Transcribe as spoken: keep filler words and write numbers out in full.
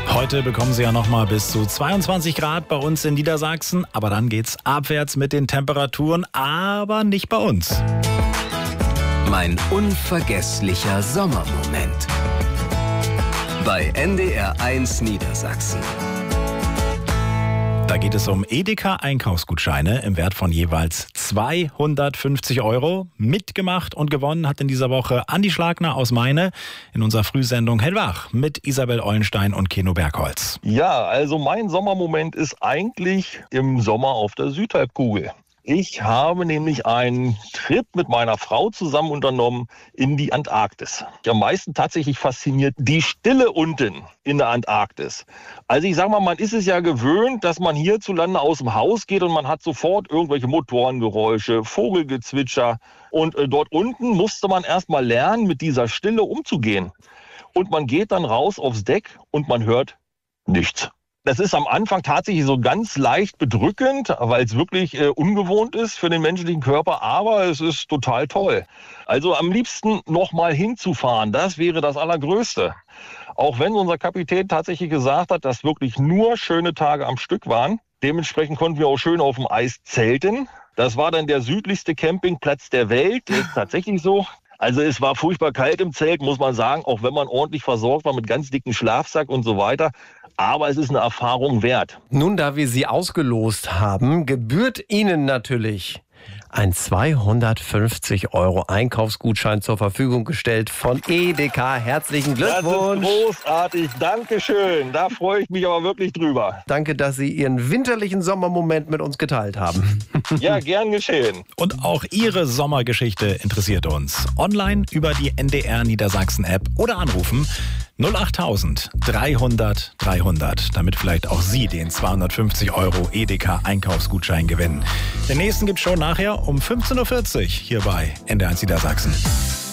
Heute bekommen Sie ja noch mal bis zu zweiundzwanzig Grad bei uns in Niedersachsen. Aber dann geht's abwärts mit den Temperaturen, aber nicht bei uns. Mein unvergesslicher Sommermoment. Bei N D R eins Niedersachsen. Da geht es um Edeka-Einkaufsgutscheine im Wert von jeweils zweihundertfünfzig Euro. Mitgemacht und gewonnen hat in dieser Woche Andi Schlagner aus Meine in unserer Frühsendung Hellwach mit Isabel Eulenstein und Keno Bergholz. Ja, also mein Sommermoment ist eigentlich im Sommer auf der Südhalbkugel. Ich habe nämlich einen Trip mit meiner Frau zusammen unternommen in die Antarktis. Am meisten tatsächlich fasziniert die Stille unten in der Antarktis. Also ich sage mal, man ist es ja gewöhnt, dass man hierzulande aus dem Haus geht und man hat sofort irgendwelche Motorengeräusche, Vogelgezwitscher. Und äh, dort unten musste man erst mal lernen, mit dieser Stille umzugehen. Und man geht dann raus aufs Deck und man hört nichts. Das ist am Anfang tatsächlich so ganz leicht bedrückend, weil es wirklich äh, ungewohnt ist für den menschlichen Körper, aber es ist total toll. Also am liebsten noch mal hinzufahren, das wäre das Allergrößte. Auch wenn unser Kapitän tatsächlich gesagt hat, dass wirklich nur schöne Tage am Stück waren. Dementsprechend konnten wir auch schön auf dem Eis zelten. Das war dann der südlichste Campingplatz der Welt, ist tatsächlich so. Also es war furchtbar kalt im Zelt, muss man sagen, auch wenn man ordentlich versorgt war mit ganz dicken Schlafsack und so weiter. Aber es ist eine Erfahrung wert. Nun, da wir Sie ausgelost haben, gebührt Ihnen natürlich ein zweihundertfünfzig Euro Einkaufsgutschein zur Verfügung gestellt von Edeka. Herzlichen Glückwunsch. Das ist großartig. Dankeschön. Da freue ich mich aber wirklich drüber. Danke, dass Sie Ihren winterlichen Sommermoment mit uns geteilt haben. Ja, gern geschehen. Und auch Ihre Sommergeschichte interessiert uns. Online über die N D R Niedersachsen App oder anrufen null achttausend dreihundert dreihundert, damit vielleicht auch Sie den zweihundertfünfzig Euro Edeka Einkaufsgutschein gewinnen. Den nächsten gibt's schon nachher um fünfzehn Uhr vierzig hier bei N D R eins Niedersachsen.